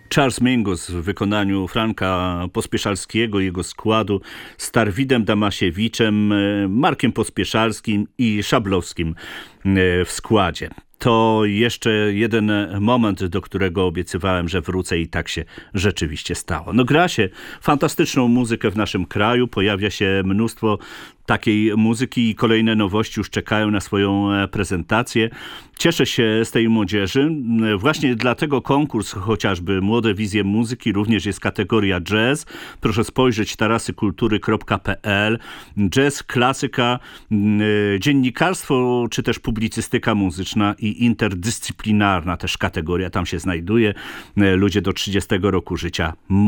Charles Mingus w wykonaniu Franka Pospieszalskiego, jego składu z Tarwidem Damasiewiczem, Markiem Pospieszalskim i Szablowskim w składzie. To jeszcze jeden moment, do którego obiecywałem, że wrócę i tak się rzeczywiście stało. No gra się fantastyczną muzykę w naszym kraju, pojawia się mnóstwo takiej muzyki i kolejne nowości już czekają na swoją prezentację. Cieszę się z tej młodzieży. Właśnie dlatego konkurs chociażby Młode Wizje Muzyki również jest kategoria jazz. Proszę spojrzeć tarasy-kultury.pl. Jazz, klasyka, dziennikarstwo czy też publicystyka muzyczna i interdyscyplinarna też kategoria tam się znajduje. Ludzie do 30 roku życia